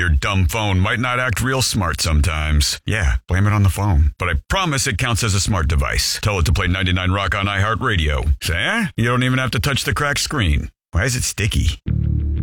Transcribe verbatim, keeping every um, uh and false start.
Your dumb phone might not act real smart sometimes. Yeah, blame it on the phone. But I promise it counts as a smart device. Tell it to play ninety-nine Rock on iHeartRadio. Say, eh? You don't even have to touch the cracked screen. Why is it sticky?